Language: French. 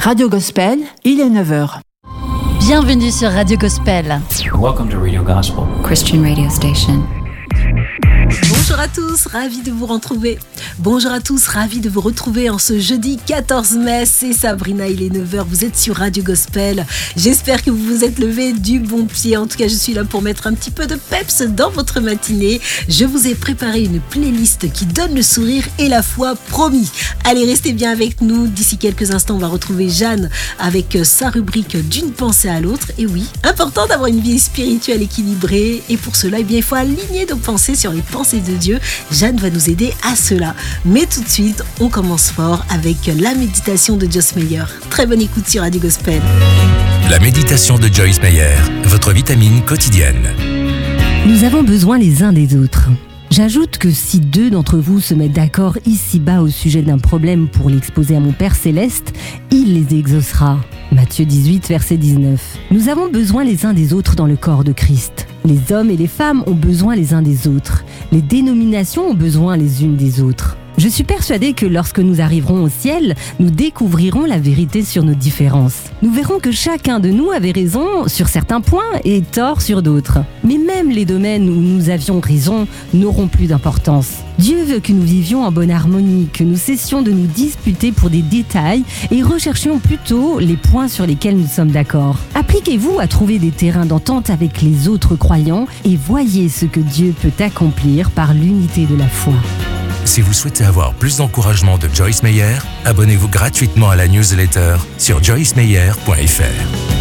Radio Gospel, il est 9h. Bienvenue sur Radio Gospel. Welcome to Radio Gospel, Christian radio station. Bonjour à tous, ravi de vous retrouver. Bonjour à tous, ravi de vous retrouver en ce jeudi 14 mai. C'est Sabrina, il est 9h, vous êtes sur Radio Gospel. J'espère que vous vous êtes levé du bon pied. En tout cas, je suis là pour mettre un petit peu de peps dans votre matinée. Je vous ai préparé une playlist qui donne le sourire et la foi, promis. Allez, restez bien avec nous. D'ici quelques instants, on va retrouver Jeanne avec sa rubrique d'une pensée à l'autre. Et oui, important d'avoir une vie spirituelle équilibrée. Et pour cela, il faut aligner nos pensées sur les pensées de Dieu. Jeanne va nous aider à cela. Mais tout de suite, on commence fort avec la méditation de Joyce Meyer. Très bonne écoute sur Radio Gospel. La méditation de Joyce Meyer, votre vitamine quotidienne. Nous avons besoin les uns des autres. J'ajoute que si 2 d'entre vous se mettent d'accord ici-bas au sujet d'un problème pour l'exposer à mon Père Céleste, il les exaucera. Matthieu 18, verset 19. Nous avons besoin les uns des autres dans le corps de Christ. Les hommes et les femmes ont besoin les uns des autres. Les dénominations ont besoin les unes des autres. Je suis persuadée que lorsque nous arriverons au ciel, nous découvrirons la vérité sur nos différences. Nous verrons que chacun de nous avait raison sur certains points et tort sur d'autres. Mais même les domaines où nous avions raison n'auront plus d'importance. Dieu veut que nous vivions en bonne harmonie, que nous cessions de nous disputer pour des détails et recherchions plutôt les points sur lesquels nous sommes d'accord. Appliquez-vous à trouver des terrains d'entente avec les autres croyants et voyez ce que Dieu peut accomplir par l'unité de la foi. Si vous souhaitez avoir plus d'encouragement de Joyce Meyer, abonnez-vous gratuitement à la newsletter sur joycemeyer.fr.